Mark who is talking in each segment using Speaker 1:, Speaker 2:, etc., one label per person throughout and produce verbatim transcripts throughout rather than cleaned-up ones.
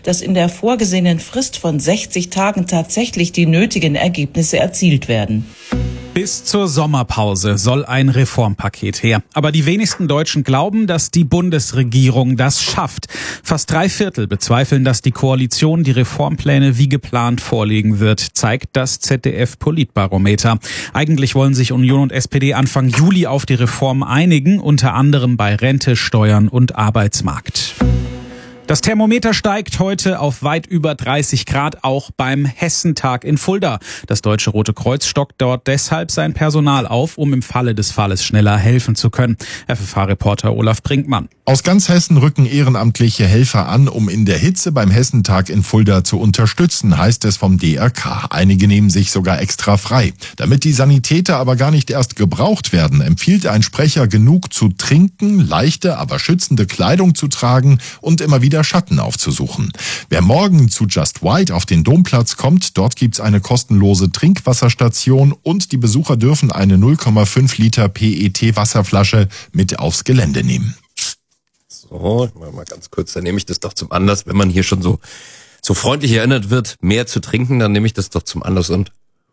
Speaker 1: dass in der vorgesehenen Frist von sechzig Tagen tatsächlich die nötigen Ergebnisse erzielt werden.
Speaker 2: Bis zur Sommerpause soll ein Reformpaket her. Aber die wenigsten Deutschen glauben, dass die Bundesregierung das schafft. Fast drei Viertel bezweifeln, dass die Koalition die Reformpläne wie geplant vorlegen wird, zeigt das Z D F-Politbarometer. Eigentlich wollen sich Union und S P D Anfang Juli auf die Reform einigen, unter anderem bei Rente, Steuern und Arbeitsmarkt. Das Thermometer steigt heute auf weit über dreißig Grad, auch beim Hessentag in Fulda. Das Deutsche Rote Kreuz stockt dort deshalb sein Personal auf, um im Falle des Falles schneller helfen zu können. F F H-Reporter Olaf Brinkmann.
Speaker 3: Aus ganz Hessen rücken ehrenamtliche Helfer an, um in der Hitze beim Hessentag in Fulda zu unterstützen, heißt es vom D R K. Einige nehmen sich sogar extra frei. Damit die Sanitäter aber gar nicht erst gebraucht werden, empfiehlt ein Sprecher, genug zu trinken, leichte, aber schützende Kleidung zu tragen und immer wieder Schatten aufzusuchen. Wer morgen zu Just White auf den Domplatz kommt, dort gibt's eine kostenlose Trinkwasserstation und die Besucher dürfen eine null Komma fünf Liter P E T-Wasserflasche mit aufs Gelände nehmen.
Speaker 4: So, ich mach mal ganz kurz, dann nehme ich das doch zum Anlass, wenn man hier schon so, so freundlich erinnert wird, mehr zu trinken, dann nehme ich das doch zum Anlass und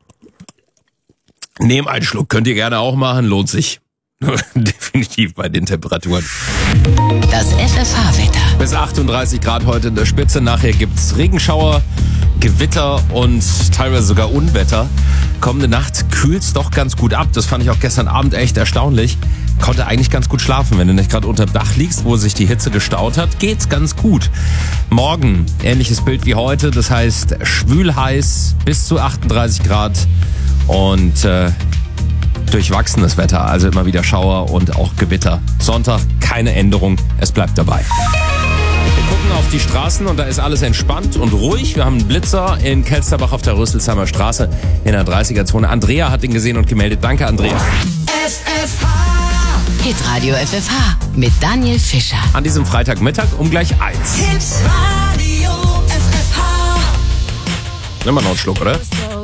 Speaker 4: nehme einen Schluck. Könnt ihr gerne auch machen, lohnt sich. Definitiv bei den Temperaturen.
Speaker 5: Das F F H-Wetter.
Speaker 4: Bis achtunddreißig Grad heute in der Spitze. Nachher gibt's Regenschauer, Gewitter und teilweise sogar Unwetter. Kommende Nacht kühlt's doch ganz gut ab. Das fand ich auch gestern Abend echt erstaunlich. Konnte eigentlich ganz gut schlafen. Wenn du nicht gerade unterm Dach liegst, wo sich die Hitze gestaut hat, geht's ganz gut. Morgen ähnliches Bild wie heute. Das heißt schwül heiß bis zu achtunddreißig Grad und äh, durchwachsenes Wetter, also immer wieder Schauer und auch Gewitter. Sonntag keine Änderung, es bleibt dabei. Wir gucken auf die Straßen und da ist alles entspannt und ruhig. Wir haben einen Blitzer in Kelsterbach auf der Rüsselsheimer Straße in der dreißiger-Zone. Andrea hat ihn gesehen und gemeldet. Danke, Andrea.
Speaker 5: F F H. Hitradio F F H mit Daniel Fischer.
Speaker 4: An diesem Freitagmittag um gleich eins.
Speaker 5: Hitradio F F H.
Speaker 4: Nimm mal noch einen Schluck, oder?